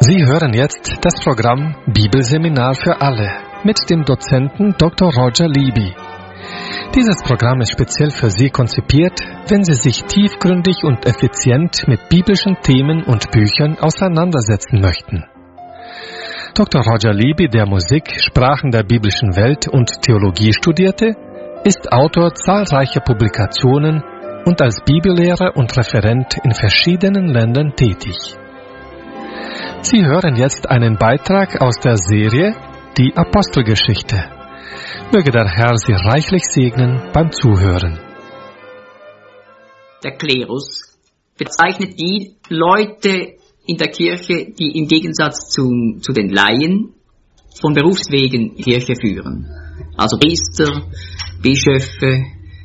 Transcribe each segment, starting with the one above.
Sie hören jetzt das Programm Bibelseminar für alle mit dem Dozenten Dr. Roger Libby. Dieses Programm ist speziell für Sie konzipiert, wenn Sie sich tiefgründig und effizient mit biblischen Themen und Büchern auseinandersetzen möchten. Dr. Roger Libby, der Musik, Sprachen der biblischen Welt und Theologie studierte, ist Autor zahlreicher Publikationen und als Bibellehrer und Referent in verschiedenen Ländern tätig. Sie hören jetzt einen Beitrag aus der Serie Die Apostelgeschichte. Möge der Herr Sie reichlich segnen beim Zuhören. Der Klerus bezeichnet die Leute in der Kirche, die im Gegensatz zu den Laien von Berufswegen die Kirche führen. Also Priester, Bischöfe,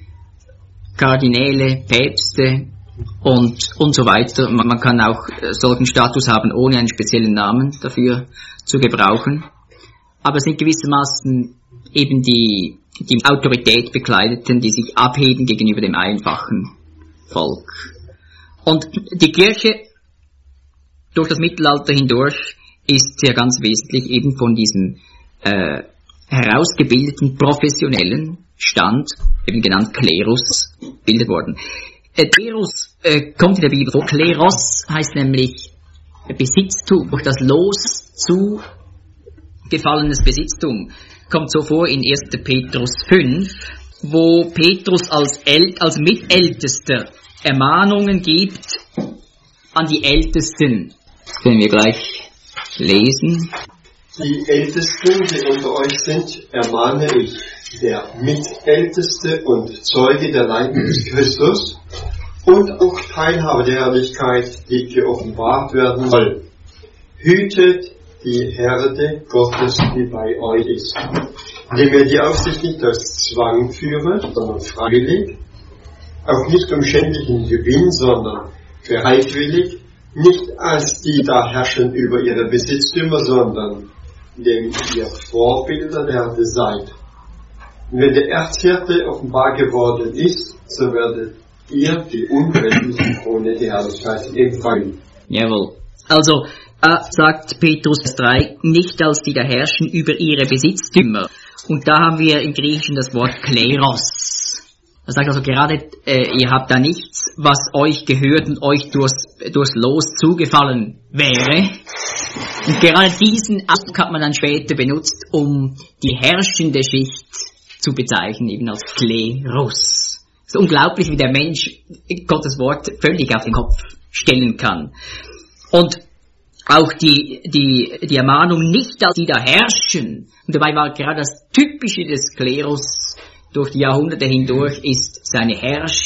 Kardinäle, Päpste und so weiter. Man kann auch solchen Status haben, ohne einen speziellen Namen dafür zu gebrauchen. Aber es sind gewissermaßen eben die Autorität Bekleideten, die sich abheben gegenüber dem einfachen Volk. Und die Kirche durch das Mittelalter hindurch ist sehr ganz wesentlich eben von diesem herausgebildeten professionellen Stand, eben genannt Klerus, bildet worden. Klerus kommt in der Bibel vor. Kleros heißt nämlich Besitztum, durch das Los zugefallenes Besitztum. Kommt so vor in 1. Petrus 5, wo Petrus als Mitältester Ermahnungen gibt an die Ältesten. Das können wir gleich lesen. Die Ältesten, die unter euch sind, ermahne ich, der Mitälteste und Zeuge der Leiden des Christus und auch Teilhaber der Herrlichkeit, die geoffenbart werden soll. Hütet die Herde Gottes, die bei euch ist, indem ihr die Aufsicht nicht aus Zwang führe, sondern freiwillig, auch nicht um schändlichen Gewinn, sondern bereitwillig, nicht als die da herrschen über ihre Besitztümer, sondern indem ihr Vorbilder der Herde seid. Und wenn der Erzhirte offenbar geworden ist, so werdet ihr die unendliche Krone der Herrlichkeit empfangen. Jawohl. Also, sagt Petrus 3, nicht als die da herrschen über ihre Besitztümer. Und da haben wir im Griechischen das Wort Kleros. Er sagt also gerade, ihr habt da nichts, was euch gehört und euch durchs Los zugefallen wäre. Und gerade diesen Ausdruck hat man dann später benutzt, um die herrschende Schicht zu bezeichnen, eben als Klerus. Es ist unglaublich, wie der Mensch Gottes Wort völlig auf den Kopf stellen kann. Und auch die Ermahnung nicht als die da herrschen. Und dabei war gerade das Typische des Klerus durch die Jahrhunderte hindurch ist seine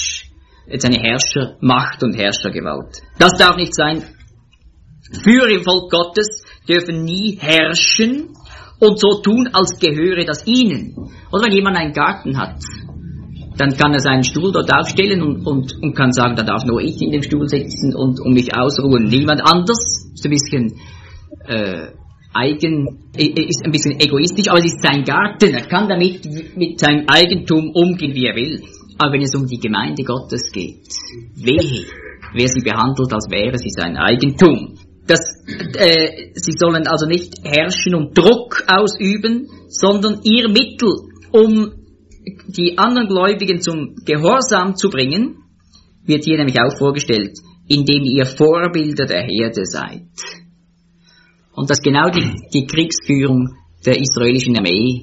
Herrschermacht und Herrschergewalt. Das darf nicht sein. Führer im Volk Gottes dürfen nie herrschen und so tun, als gehöre das ihnen. Oder wenn jemand einen Garten hat, dann kann er seinen Stuhl dort aufstellen und kann sagen, da darf nur ich in dem Stuhl sitzen und mich ausruhen. Niemand anders. Ist ein bisschen ist ein bisschen egoistisch, aber es ist sein Garten. Er kann damit mit seinem Eigentum umgehen, wie er will. Aber wenn es um die Gemeinde Gottes geht, wehe, wer sie behandelt, als wäre sie sein Eigentum. Sie sollen also nicht herrschen und Druck ausüben, sondern ihr Mittel, um die anderen Gläubigen zum Gehorsam zu bringen, wird hier nämlich auch vorgestellt, indem ihr Vorbilder der Herde seid. Und das ist genau die Kriegsführung der israelischen Armee.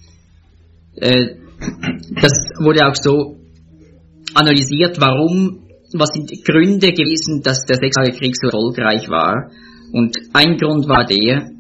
Das wurde auch so analysiert, was sind die Gründe gewesen, dass der 6-Tage-Krieg so erfolgreich war. Und ein Grund war der,